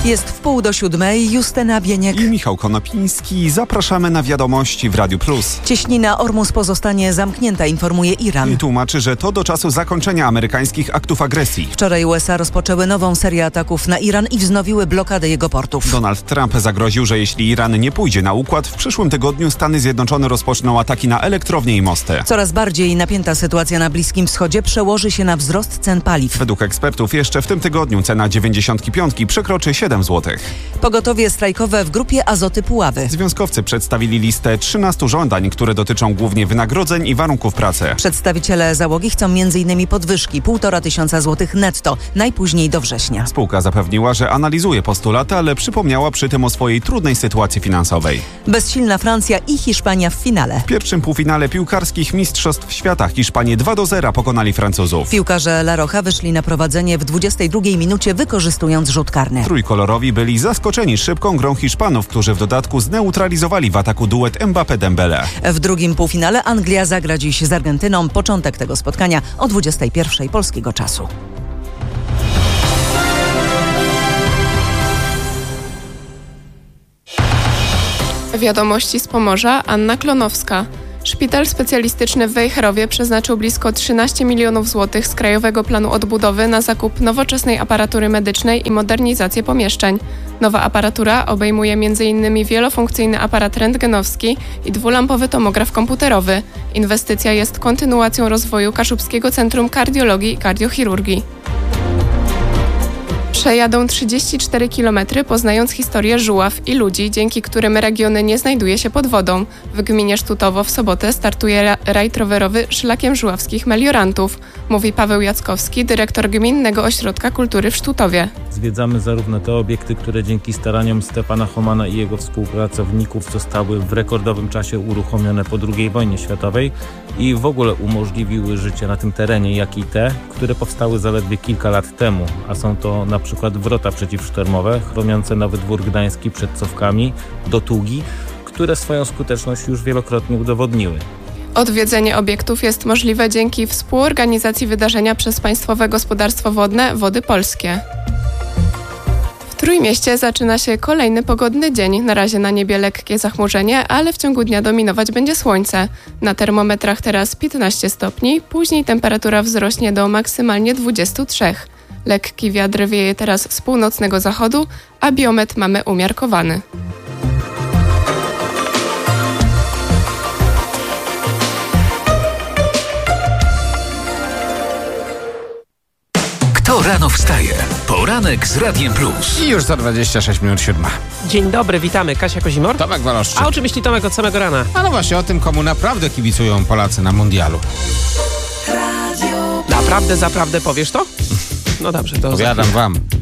Jest 6:30, Justyna Bieniek i Michał Konopiński. Zapraszamy na wiadomości w Radiu Plus. Cieśnina Ormus pozostanie zamknięta, informuje Iran. I tłumaczy, że to do czasu zakończenia amerykańskich aktów agresji. Wczoraj USA rozpoczęły nową serię ataków na Iran i wznowiły blokadę jego portów. Donald Trump zagroził, że jeśli Iran nie pójdzie na układ, w przyszłym tygodniu Stany Zjednoczone rozpoczną ataki na elektrownie i mosty. Coraz bardziej napięta sytuacja na Bliskim Wschodzie przełoży się na wzrost cen paliw. Według ekspertów jeszcze w tym tygodniu cena 95 przekroczy 7 zł. Pogotowie strajkowe w Grupie Azoty Puławy. Związkowcy przedstawili listę 13 żądań, które dotyczą głównie wynagrodzeń i warunków pracy. Przedstawiciele załogi chcą m.in. podwyżki 1500 zł netto, najpóźniej do września. Spółka zapewniła, że analizuje postulaty, ale przypomniała przy tym o swojej trudnej sytuacji finansowej. Bezsilna Francja i Hiszpania w finale. W pierwszym półfinale piłkarskich Mistrzostw Świata Hiszpanie 2-0 pokonali Francuzów. Piłkarze La Roja wyszli na prowadzenie w 22 minucie, wykorzystując rzut karny. Trójkolorowi byli zaskoczeni szybką grą Hiszpanów, którzy w dodatku zneutralizowali w ataku duet Mbappé-Dembélé. W drugim półfinale Anglia zagra dziś z Argentyną. Początek tego spotkania o 21:00 polskiego czasu. Wiadomości z Pomorza, Anna Klonowska. Szpital specjalistyczny w Wejherowie przeznaczył blisko 13 milionów złotych z Krajowego Planu Odbudowy na zakup nowoczesnej aparatury medycznej i modernizację pomieszczeń. Nowa aparatura obejmuje m.in. wielofunkcyjny aparat rentgenowski i dwulampowy tomograf komputerowy. Inwestycja jest kontynuacją rozwoju Kaszubskiego Centrum Kardiologii i Kardiochirurgii. Przejadą 34 km, poznając historię Żuław i ludzi, dzięki którym regiony nie znajduje się pod wodą. W gminie Sztutowo w sobotę startuje rajd rowerowy Szlakiem Żuławskich Meliorantów, mówi Paweł Jackowski, dyrektor Gminnego Ośrodka Kultury w Sztutowie. Zwiedzamy zarówno te obiekty, które dzięki staraniom Stefana Homana i jego współpracowników zostały w rekordowym czasie uruchomione po II wojnie światowej i w ogóle umożliwiły życie na tym terenie, jak i te, które powstały zaledwie kilka lat temu, a są to na przykład wrota przeciwsztormowe, chroniące Nowy Dwór Gdański przed cofkami do Tugi, które swoją skuteczność już wielokrotnie udowodniły. Odwiedzenie obiektów jest możliwe dzięki współorganizacji wydarzenia przez Państwowe Gospodarstwo Wodne Wody Polskie. W Trójmieście zaczyna się kolejny pogodny dzień. Na razie na niebie lekkie zachmurzenie, ale w ciągu dnia dominować będzie słońce. Na termometrach teraz 15 stopni, później temperatura wzrośnie do maksymalnie 23. Lekki wiatr wieje teraz z północnego zachodu, a biometr mamy umiarkowany. Kto rano wstaje? Poranek z Radiem Plus. I już za 26 minut 7. Dzień dobry, witamy. Kasia Kozimor. Tomek Waloszczyk. A o czym myśli Tomek od samego rana? A no właśnie o tym, komu naprawdę kibicują Polacy na mundialu. Naprawdę, zaprawdę powiesz to? No dobrze, to powiadam wam.